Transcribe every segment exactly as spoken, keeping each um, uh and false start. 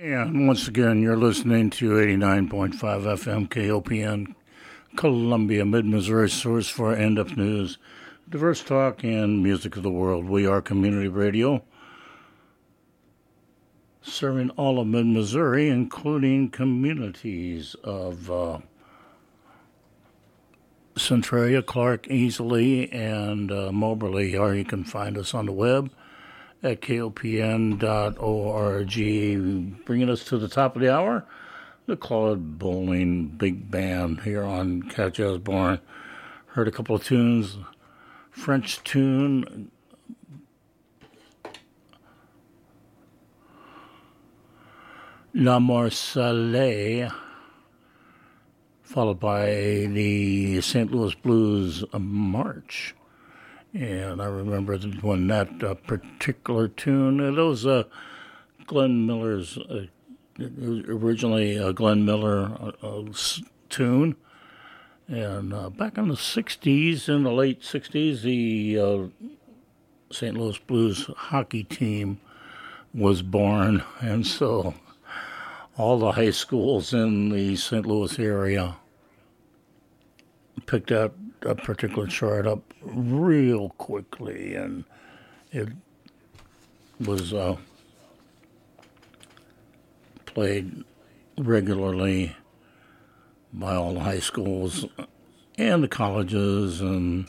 And once again, you're listening to eighty-nine point five F M K O P N, Columbia, Mid-Missouri, source for in-depth news, diverse talk, and music of the world. We are community radio, serving all of Mid-Missouri, including communities of uh, Centralia, Clark, Easley, and uh, Moberly. Or you can find us on the web at K O P N dot org. Bringing us to the top of the hour, the Claude Bowling Big Band here on Catch Osborne. Heard a couple of tunes. French tune, La Marseillaise, followed by the Saint Louis Blues March. And I remember when that uh, particular tune, it was uh, Glenn Miller's, uh, originally a Glenn Miller uh, uh, tune. And uh, back in the sixties, in the late sixties, the uh, Saint Louis Blues hockey team was born. And so all the high schools in the Saint Louis area picked that a particular chart up real quickly, and it was uh, played regularly by all the high schools and the colleges and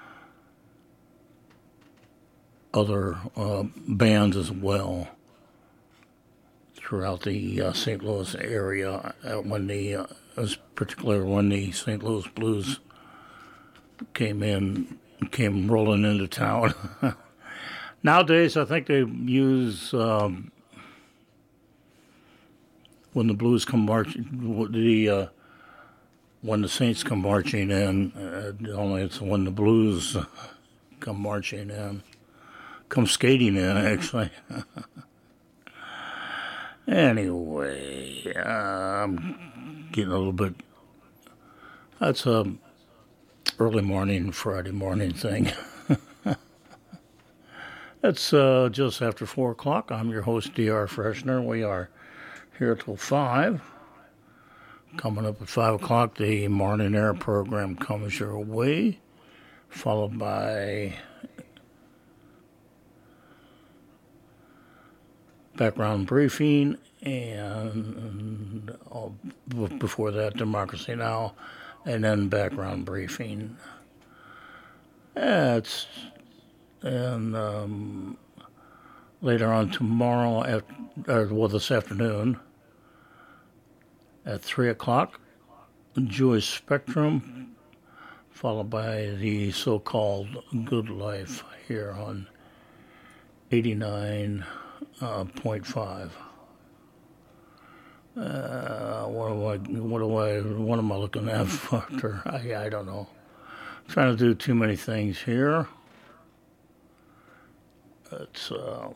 other uh, bands as well throughout the uh, Saint Louis area, uh, when the, uh, particularly when the Saint Louis Blues came in, came rolling into town. Nowadays, I think they use, um, when the Blues come marching, the uh, when the Saints come marching in, uh, only it's when the Blues come marching in, come skating in, actually. Anyway, uh, I'm getting a little bit, that's a early morning, Friday morning thing. It's uh, just after four o'clock. I'm your host, D R Freshner. We are here till five. Coming up at five o'clock, the Morning Air program comes your way, followed by background briefing, and uh, before that, Democracy Now!, and then background briefing. Yeah, it's, and um, later on tomorrow, at, or well, this afternoon, at three o'clock, Jewish Spectrum, followed by the so-called Good Life here on eighty-nine point five. Uh, what do I, what do I, what am I looking at after? I, I don't know. I'm trying to do too many things here. Let's, uh,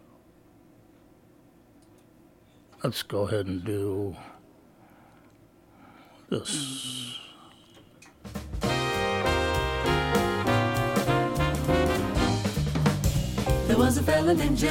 let's go ahead and do this. There was a fella named Jack.